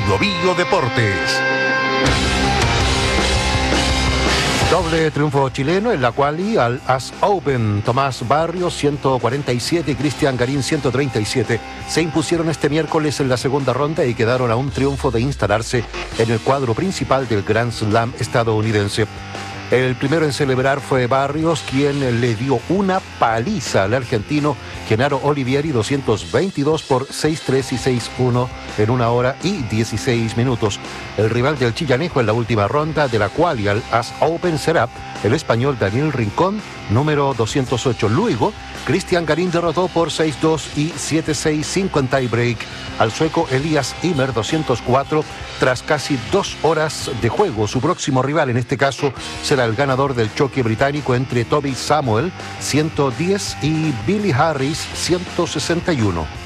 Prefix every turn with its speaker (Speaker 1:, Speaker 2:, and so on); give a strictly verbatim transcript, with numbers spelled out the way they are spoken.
Speaker 1: Bio Bio Deportes.
Speaker 2: Doble triunfo chileno en la quali al As Open. Tomás Barrios ciento cuarenta y siete y Cristian Garín ciento treinta y siete se impusieron este miércoles en la segunda ronda y quedaron a un triunfo de instalarse en el cuadro principal del Grand Slam estadounidense. El primero en celebrar fue Barrios, quien le dio una paliza al argentino Genaro Olivieri, doscientos veintidós por seis tres y seis uno en una hora y dieciséis minutos. El rival del chillanejo en la última ronda de la quali al As Open será el español Daniel Rincón, número doscientos ocho. Luego, Cristian Garín derrotó por seis dos y siete seis cinco en tiebreak al sueco Elias Ymer, doscientos cuatro, tras casi dos horas de juego. Su próximo rival, en este caso, será el ganador del choque británico entre Toby Samuel, ciento diez, y Billy Harris, ciento sesenta y uno.